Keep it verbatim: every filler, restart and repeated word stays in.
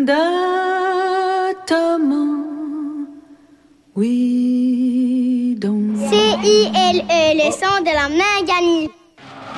C I L E, le son de la Mangani.